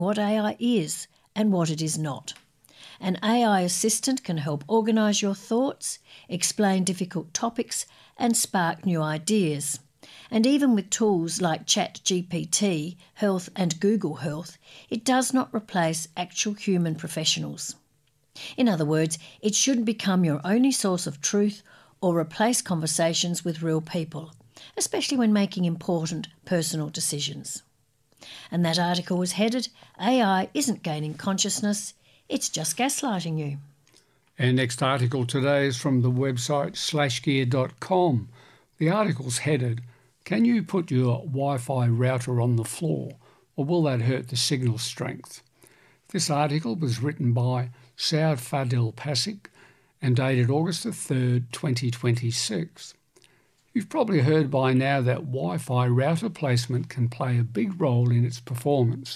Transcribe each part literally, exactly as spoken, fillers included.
what A I is and what it is not. An A I assistant can help organise your thoughts, explain difficult topics and spark new ideas. And even with tools like ChatGPT, Health and Google Health, it does not replace actual human professionals. In other words, it shouldn't become your only source of truth or replace conversations with real people, especially when making important personal decisions. And that article was headed, A I isn't gaining consciousness, it's just gaslighting you. Our next article today is from the website slash gear dot com. The article's headed, "Can you put your Wi-Fi router on the floor, or will that hurt the signal strength?" This article was written by Saud Fadil Pasik and dated August the third, twenty twenty-six. You've probably heard by now that Wi-Fi router placement can play a big role in its performance.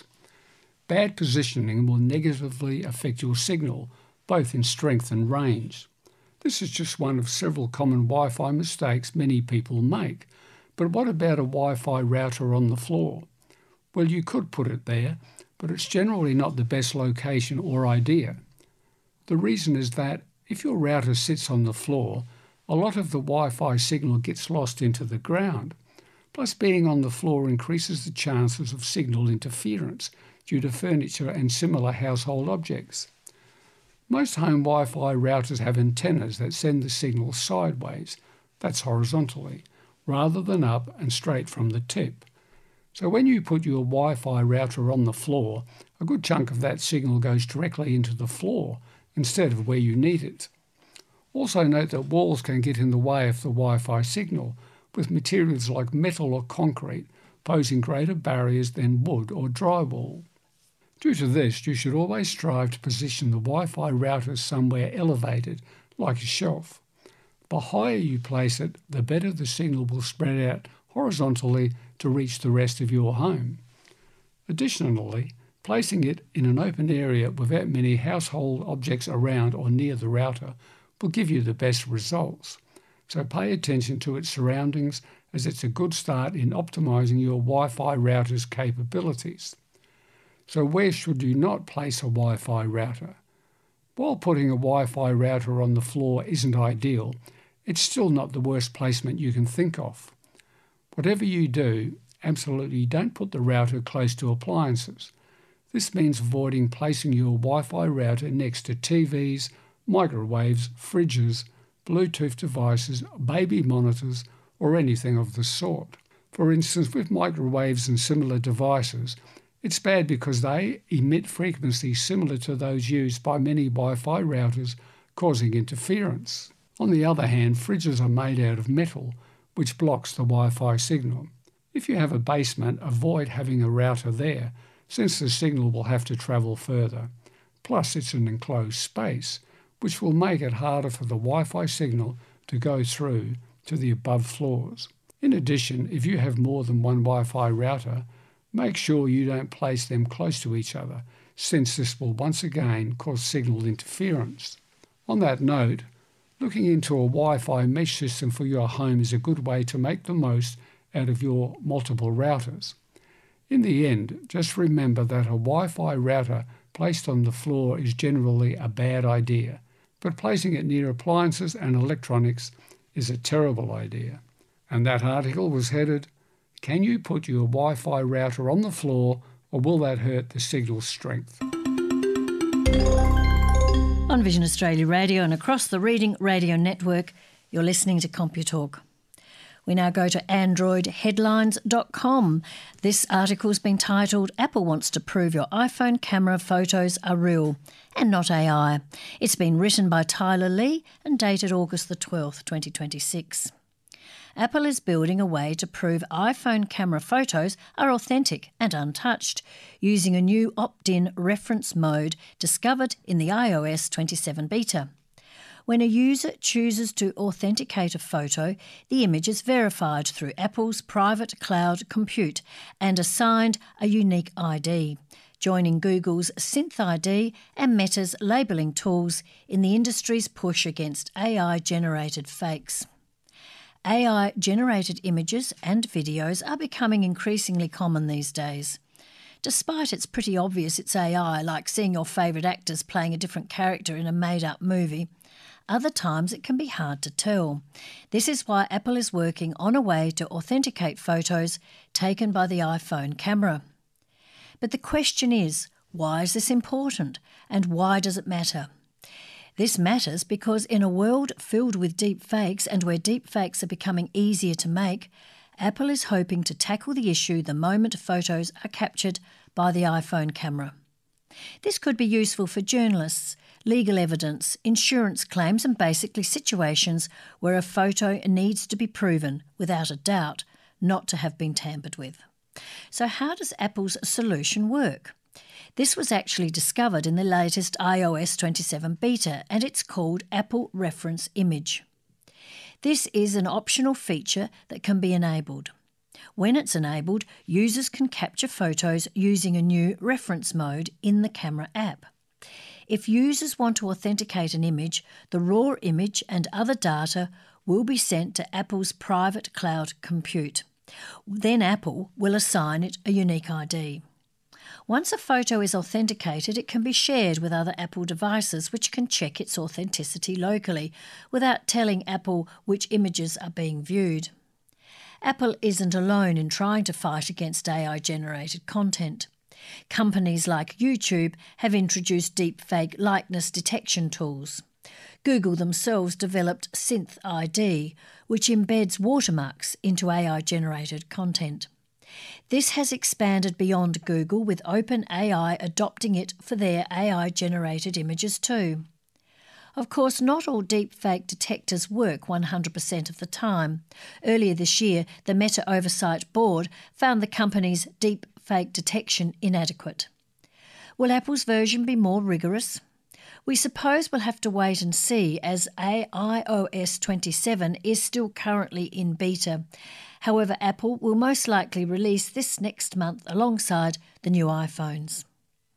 Bad positioning will negatively affect your signal, both in strength and range. This is just one of several common Wi-Fi mistakes many people make. But what about a Wi-Fi router on the floor? Well, you could put it there, but it's generally not the best location or idea. The reason is that if your router sits on the floor, a lot of the Wi-Fi signal gets lost into the ground. Plus, being on the floor increases the chances of signal interference due to furniture and similar household objects. Most home Wi-Fi routers have antennas that send the signal sideways, that's horizontally, rather than up and straight from the tip. So when you put your Wi-Fi router on the floor, a good chunk of that signal goes directly into the floor instead of where you need it. Also note that walls can get in the way of the Wi-Fi signal, with materials like metal or concrete posing greater barriers than wood or drywall. Due to this, you should always strive to position the Wi-Fi router somewhere elevated, like a shelf. The higher you place it, the better the signal will spread out horizontally to reach the rest of your home. Additionally, placing it in an open area without many household objects around or near the router will give you the best results. So pay attention to its surroundings, as it's a good start in optimizing your Wi-Fi router's capabilities. So where should you not place a Wi-Fi router? While putting a Wi-Fi router on the floor isn't ideal, it's still not the worst placement you can think of. Whatever you do, absolutely don't put the router close to appliances. This means avoiding placing your Wi-Fi router next to T Vs, microwaves, fridges, Bluetooth devices, baby monitors, or anything of the sort. For instance, with microwaves and similar devices, it's bad because they emit frequencies similar to those used by many Wi-Fi routers, causing interference. On the other hand, fridges are made out of metal, which blocks the Wi-Fi signal. If you have a basement, avoid having a router there, since the signal will have to travel further. Plus, it's an enclosed space, which will make it harder for the Wi-Fi signal to go through to the above floors. In addition, if you have more than one Wi-Fi router, make sure you don't place them close to each other, since this will once again cause signal interference. On that note, looking into a Wi-Fi mesh system for your home is a good way to make the most out of your multiple routers. In the end, just remember that a Wi-Fi router placed on the floor is generally a bad idea, but placing it near appliances and electronics is a terrible idea. And that article was headed, "Can you put your Wi-Fi router on the floor, or will that hurt the signal strength?" On Vision Australia Radio and across the Reading Radio Network, you're listening to CompuTalk. We now go to android headlines dot com. This article's been titled, "Apple wants to prove your iPhone camera photos are real and not A I." It's been written by Tyler Lee and dated August the twelfth, twenty twenty-six. Apple is building a way to prove iPhone camera photos are authentic and untouched, using a new opt-in reference mode discovered in the i O S twenty-seven beta. When a user chooses to authenticate a photo, the image is verified through Apple's private cloud compute and assigned a unique I D, joining Google's Synth I D and Meta's labelling tools in the industry's push against A I-generated fakes. A I-generated images and videos are becoming increasingly common these days. Despite it's pretty obvious it's A I, like seeing your favourite actors playing a different character in a made-up movie, other times it can be hard to tell. This is why Apple is working on a way to authenticate photos taken by the iPhone camera. But the question is, why is this important and why does it matter? This matters because in a world filled with deep fakes and where deep fakes are becoming easier to make, Apple is hoping to tackle the issue the moment photos are captured by the iPhone camera. This could be useful for journalists, legal evidence, insurance claims and basically situations where a photo needs to be proven, without a doubt, not to have been tampered with. So how does Apple's solution work? This was actually discovered in the latest i O S twenty-seven beta and it's called Apple Reference Image. This is an optional feature that can be enabled. When it's enabled, users can capture photos using a new reference mode in the camera app. If users want to authenticate an image, the raw image and other data will be sent to Apple's private cloud compute. Then Apple will assign it a unique I D. Once a photo is authenticated, it can be shared with other Apple devices which can check its authenticity locally without telling Apple which images are being viewed. Apple isn't alone in trying to fight against A I-generated content. Companies like YouTube have introduced deepfake likeness detection tools. Google themselves developed Synth I D, which embeds watermarks into A I-generated content. This has expanded beyond Google, with OpenAI adopting it for their A I-generated images too. Of course, not all deepfake detectors work one hundred percent of the time. Earlier this year, the Meta Oversight Board found the company's deepfake detection inadequate. Will Apple's version be more rigorous? We suppose we'll have to wait and see, as i O S twenty-seven is still currently in beta. However, Apple will most likely release this next month alongside the new iPhones.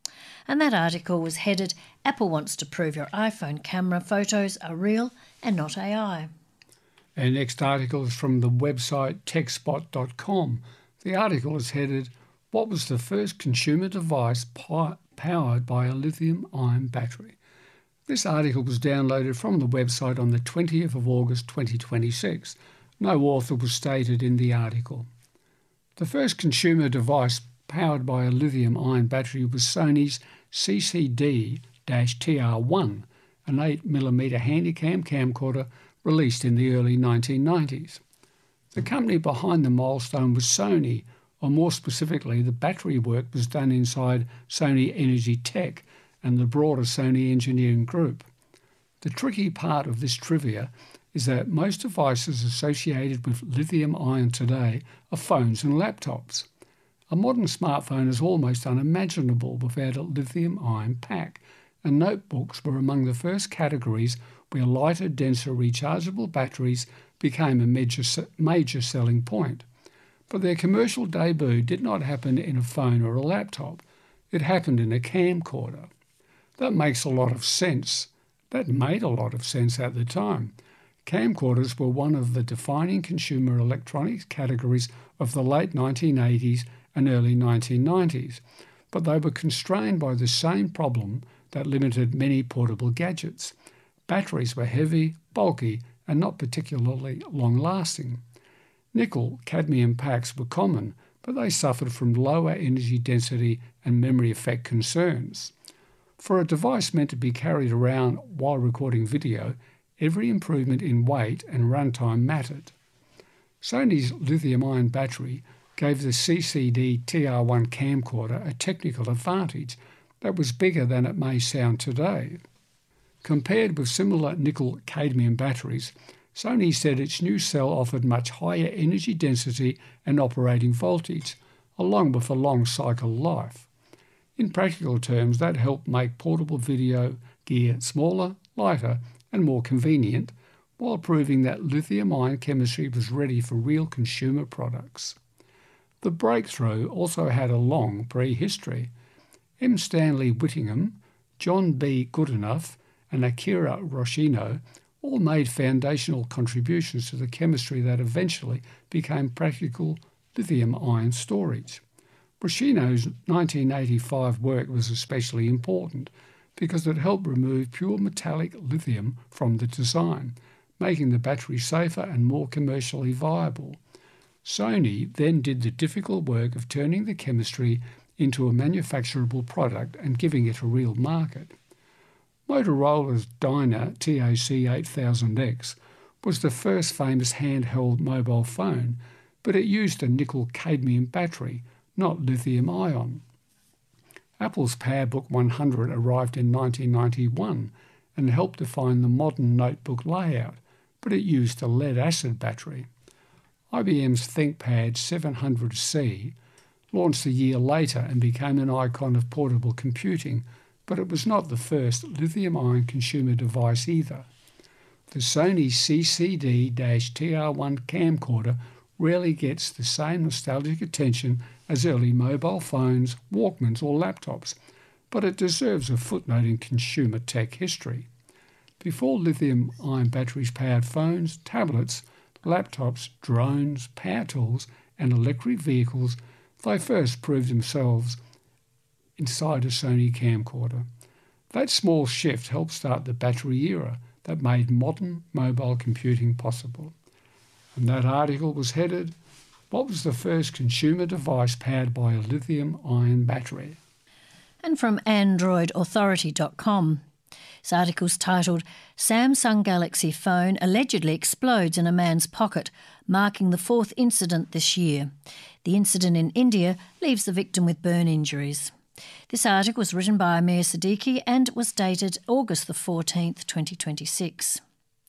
And that article was headed, Apple wants to prove your iPhone camera photos are real and not A I. Our next article is from the website tech spot dot com. The article is headed, What was the first consumer device pi- powered by a lithium-ion battery? This article was downloaded from the website on the twentieth of August twenty twenty-six. No author was stated in the article. The first consumer device powered by a lithium-ion battery was Sony's C C D T R one, an eight millimeter Handycam camcorder released in the early nineteen nineties. The company behind the milestone was Sony, or more specifically, the battery work was done inside Sony Energy Tech and the broader Sony engineering group. The tricky part of this trivia is that most devices associated with lithium-ion today are phones and laptops. A modern smartphone is almost unimaginable without a lithium-ion pack, and notebooks were among the first categories where lighter, denser rechargeable batteries became a major, major selling point. But their commercial debut did not happen in a phone or a laptop. It happened in a camcorder. That makes a lot of sense. That made a lot of sense at the time. Camcorders were one of the defining consumer electronics categories of the late nineteen eighties and early nineteen nineties, but they were constrained by the same problem that limited many portable gadgets. Batteries were heavy, bulky, and not particularly long-lasting. Nickel-cadmium packs were common, but they suffered from lower energy density and memory effect concerns. For a device meant to be carried around while recording video, every improvement in weight and runtime mattered. Sony's lithium-ion battery gave the C C D T R one camcorder a technical advantage that was bigger than it may sound today. Compared with similar nickel-cadmium batteries, Sony said its new cell offered much higher energy density and operating voltage, along with a long cycle life. In practical terms, that helped make portable video gear smaller, lighter, and more convenient, while proving that lithium-ion chemistry was ready for real consumer products. The breakthrough also had a long prehistory. M. Stanley Whittingham, John B. Goodenough, and Akira Yoshino all made foundational contributions to the chemistry that eventually became practical lithium-ion storage. Bushnell's nineteen eighty-five work was especially important because it helped remove pure metallic lithium from the design, making the battery safer and more commercially viable. Sony then did the difficult work of turning the chemistry into a manufacturable product and giving it a real market. Motorola's Dyna T A C eight thousand X was the first famous handheld mobile phone, but it used a nickel-cadmium battery, not lithium-ion. Apple's PowerBook one hundred arrived in nineteen ninety-one and helped define the modern notebook layout, but it used a lead-acid battery. I B M's ThinkPad seven hundred C launched a year later and became an icon of portable computing, but it was not the first lithium-ion consumer device either. The Sony C C D T R one camcorder rarely gets the same nostalgic attention as early mobile phones, Walkmans or laptops, but it deserves a footnote in consumer tech history. Before lithium-ion batteries powered phones, tablets, laptops, drones, power tools and electric vehicles, they first proved themselves inside a Sony camcorder. That small shift helped start the battery era that made modern mobile computing possible. And that article was headed, "What was the first consumer device powered by a lithium-ion battery?" And from android authority dot com. This article's titled, "Samsung Galaxy Phone Allegedly Explodes in a Man's Pocket, Marking the Fourth Incident This Year. The incident in India leaves the victim with burn injuries." This article was written by Amir Siddiqui and was dated August the fourteenth, twenty twenty-six.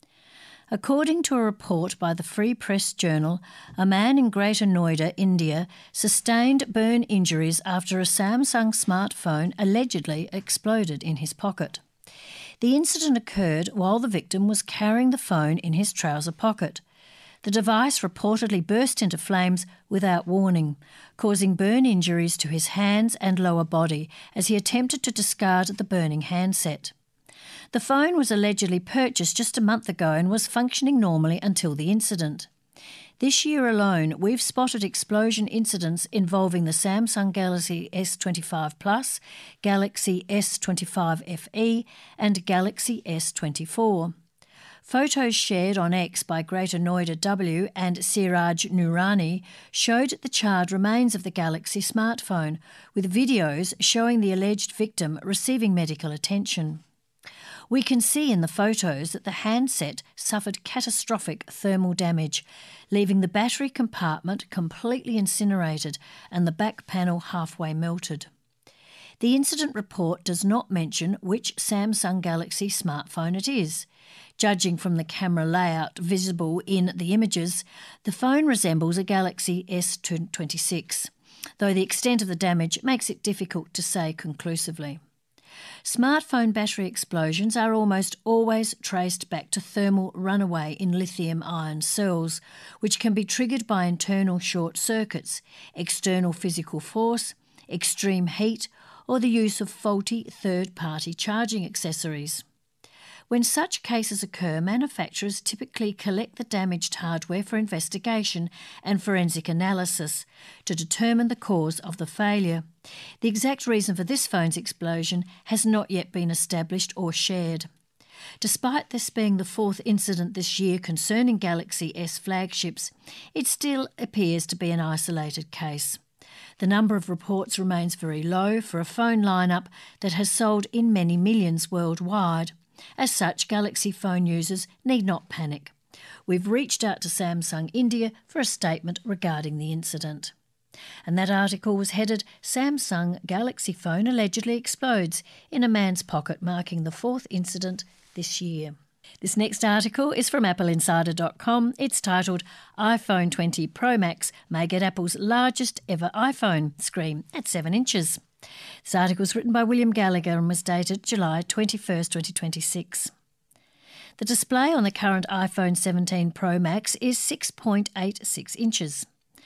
According to a report by the Free Press Journal, a man in Greater Noida, India, sustained burn injuries after a Samsung smartphone allegedly exploded in his pocket. The incident occurred while the victim was carrying the phone in his trouser pocket. The device reportedly burst into flames without warning, causing burn injuries to his hands and lower body as he attempted to discard the burning handset. The phone was allegedly purchased just a month ago and was functioning normally until the incident. This year alone, we've spotted explosion incidents involving the Samsung Galaxy S twenty-five Plus, Galaxy S twenty-five F E and Galaxy S twenty-four. Photos shared on X by Greater Noida W and Siraj Noorani showed the charred remains of the Galaxy smartphone, with videos showing the alleged victim receiving medical attention. We can see in the photos that the handset suffered catastrophic thermal damage, leaving the battery compartment completely incinerated and the back panel halfway melted. The incident report does not mention which Samsung Galaxy smartphone it is. Judging from the camera layout visible in the images, the phone resembles a Galaxy S twenty-six, though the extent of the damage makes it difficult to say conclusively. Smartphone battery explosions are almost always traced back to thermal runaway in lithium-ion cells, which can be triggered by internal short circuits, external physical force, extreme heat, or the use of faulty third-party charging accessories. When such cases occur, manufacturers typically collect the damaged hardware for investigation and forensic analysis to determine the cause of the failure. The exact reason for this phone's explosion has not yet been established or shared. Despite this being the fourth incident this year concerning Galaxy S flagships, it still appears to be an isolated case. The number of reports remains very low for a phone lineup that has sold in many millions worldwide. As such, Galaxy phone users need not panic. We've reached out to Samsung India for a statement regarding the incident. And that article was headed, "Samsung Galaxy Phone Allegedly Explodes in a Man's Pocket, Marking the Fourth Incident This Year." This next article is from apple insider dot com. It's titled, "iPhone twenty Pro Max May Get Apple's Largest Ever iPhone Screen at seven inches. This article was written by William Gallagher and was dated July twenty-first, twenty twenty-six. The display on the current iPhone seventeen Pro Max is six point eight six inches.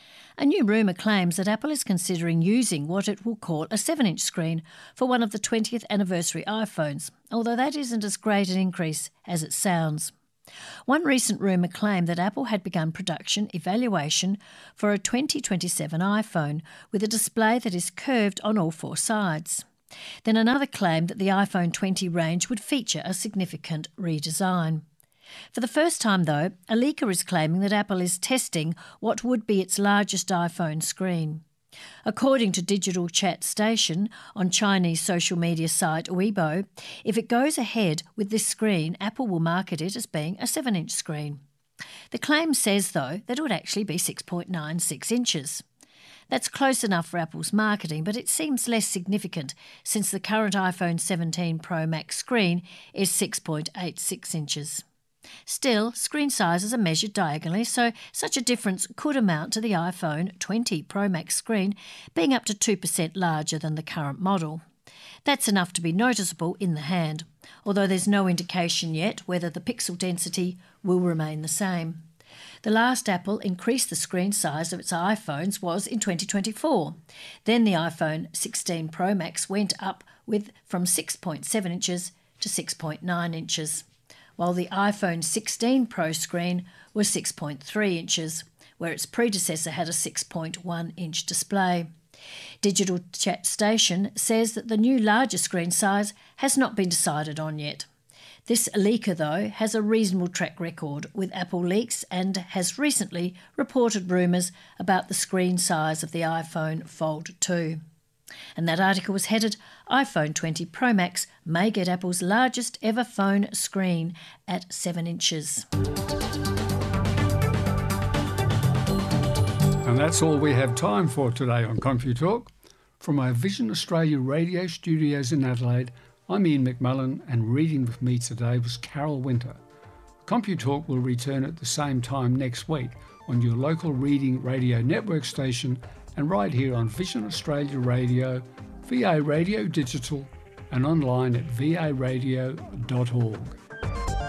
A new rumour claims that Apple is considering using what it will call a seven inch screen for one of the twentieth anniversary iPhones, although that isn't as great an increase as it sounds. One recent rumour claimed that Apple had begun production evaluation for a twenty twenty-seven iPhone with a display that is curved on all four sides. Then another claimed that the iPhone twenty range would feature a significant redesign. For the first time, though, a leaker is claiming that Apple is testing what would be its largest iPhone screen. According to Digital Chat Station on Chinese social media site Weibo, if it goes ahead with this screen, Apple will market it as being a seven inch screen. The claim says, though, that it would actually be six point nine six inches. That's close enough for Apple's marketing, but it seems less significant since the current iPhone seventeen Pro Max screen is six point eight six inches. Still, screen sizes are measured diagonally, so such a difference could amount to the iPhone twenty Pro Max screen being up to two percent larger than the current model. That's enough to be noticeable in the hand, although there's no indication yet whether the pixel density will remain the same. The last Apple increased the screen size of its iPhones was in twenty twenty-four. Then the iPhone sixteen Pro Max went up with from six point seven inches to six point nine inches. While the iPhone sixteen Pro screen was six point three inches, where its predecessor had a six point one inch display. Digital Chat Station says that the new larger screen size has not been decided on yet. This leaker, though, has a reasonable track record with Apple leaks and has recently reported rumours about the screen size of the iPhone Fold two. And that article was headed, iPhone twenty Pro Max may get Apple's largest ever phone screen at seven inches. And that's all we have time for today on CompuTalk. From our Vision Australia radio studios in Adelaide, I'm Ian McMullen, and reading with me today was Carol Winter. CompuTalk will return at the same time next week on your local Reading Radio Network station and right here on Vision Australia Radio, V A Radio Digital, and online at v a radio dot org.